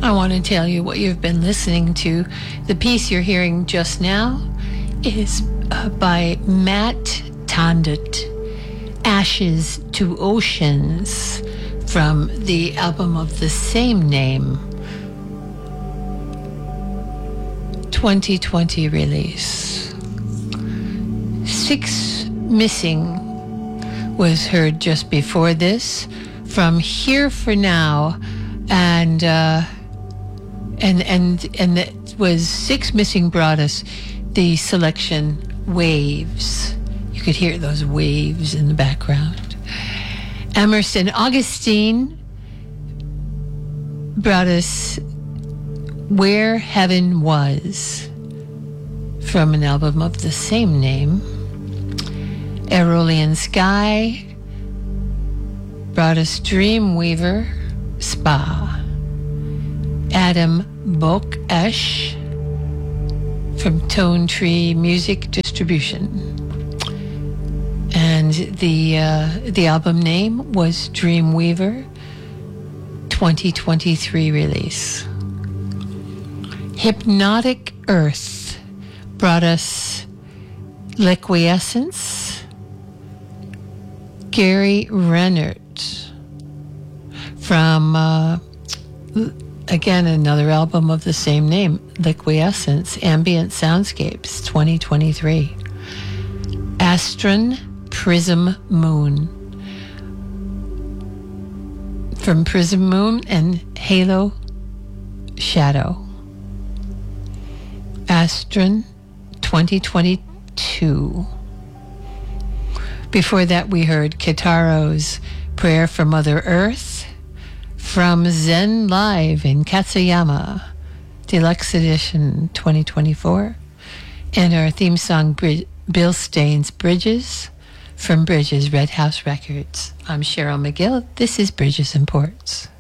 I want to tell you what you've been listening to. The piece you're hearing just now is by Matt Tandut, Ashes to Oceans, from the album of the same name, 2020 release. Six Missing was heard just before this from Here for Now, and it was Six Missing brought us the selection Waves. You could hear those waves in the background. Emerson Augustine brought us Where Heaven Was from an album of the same name. Aeolian Sky brought us Dreamweaver Spa. Adam Bokesh from Tone Tree Music Distribution. And the album name was Dreamweaver, 2023 release. Hypnotic Earth brought us Liquiescence. Gary Rennert from, again, another album of the same name, Liquiescence, Ambient Soundscapes, 2023. Astron Prism Moon from Prism Moon and Halo Shadow. Astron, 2022. Before that, we heard Kitaro's Prayer for Mother Earth from Zen Live in Katsuyama, Deluxe Edition 2024. And our theme song, Bill Staines' Bridges from Bridges Red House Records. I'm Cheryl McGill. This is Bridges and Ports.